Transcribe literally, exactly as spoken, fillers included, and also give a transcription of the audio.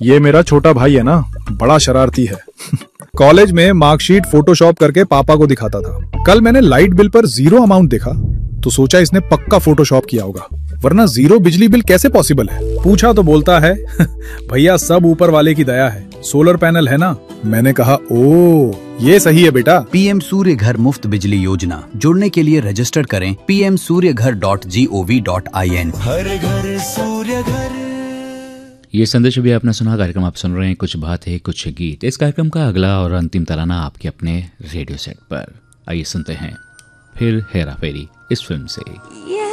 ये मेरा छोटा भाई है ना, बड़ा शरारती है। कॉलेज में मार्कशीट फोटोशॉप करके पापा को दिखाता था। कल मैंने लाइट बिल पर जीरो अमाउंट देखा तो सोचा इसने पक्का फोटोशॉप किया होगा, वरना जीरो बिजली बिल कैसे पॉसिबल है। पूछा तो बोलता है भैया सब ऊपर वाले की दया है, सोलर पैनल है ना। मैंने कहा ओ ये सही है बेटा। पीएम सूर्य घर मुफ्त बिजली योजना, जुड़ने के लिए रजिस्टर करें पी एम सूर्य घर dot G O V dot I N. हर घर सूर्य घर। ये संदेश भी आपने सुना। कार्यक्रम आप सुन रहे हैं कुछ बात है कुछ गीत। इस कार्यक्रम का अगला और अंतिम तराना आपके अपने रेडियो सेट पर। आइए सुनते हैं फिर हेरा फेरी इस फिल्म से। ये